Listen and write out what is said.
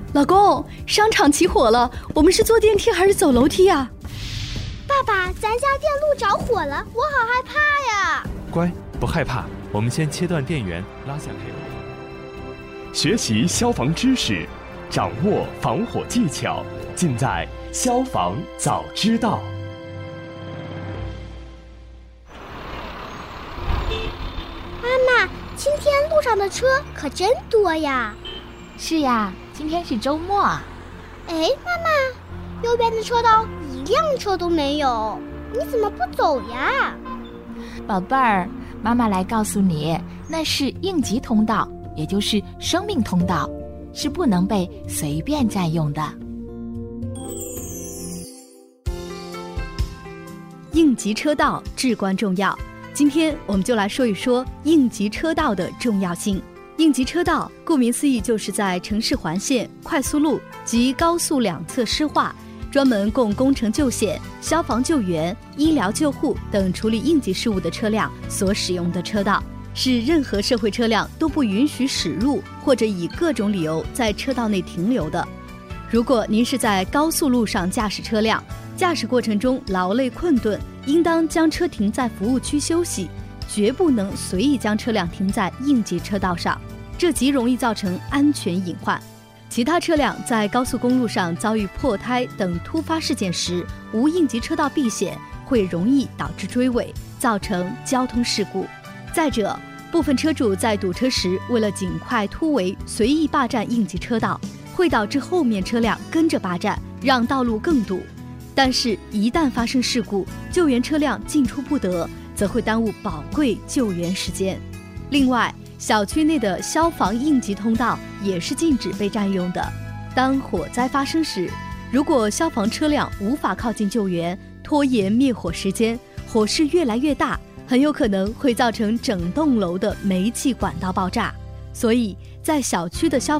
老公，商场起火了，我们是坐电梯还是走楼梯呀？ 爸爸，咱家电路着火了，我好害怕呀！ 乖，不害怕，我们先切断电源，拉下开关。 学习消防知识，掌握防火技巧，尽在消防早知道。 妈妈，今天路上的车可真多呀！ 是呀，今天是周末。 哎，妈妈，右边的车道一辆车都没有，你怎么不走呀？ 宝贝儿，妈妈来告诉你，那是应急通道，也就是生命通道，是不能被随便占用的。 应急车道至关重要，今天我们就来说一说应急车道的重要性。应急车道顾名思义，就是在城市环线、快速路及高速两侧施划，专门供工程救险、消防救援、医疗救护等处理应急事务的车辆所使用的车道，是任何社会车辆都不允许驶入或者以各种理由在车道内停留的。如果您是在高速路上驾驶车辆，驾驶过程中劳累困顿，应当将车停在服务区休息，绝不能随意将车辆停在应急车道上，这极容易造成安全隐患。其他车辆在高速公路上遭遇破胎等突发事件时，无应急车道避险，会容易导致追尾，造成交通事故。再者，部分车主在堵车时，为了尽快突围，随意霸占应急车道，会导致后面车辆跟着霸占，让道路更堵。但是，一旦发生事故，救援车辆进出不得，则会耽误宝贵救援时间。另外，小区内的消防应急通道也是禁止被占用的。当火灾发生时，如果消防车辆无法靠近救援，拖延灭火时间，火势越来越大，很有可能会造成整栋楼的煤气管道爆炸。所以，在小区的消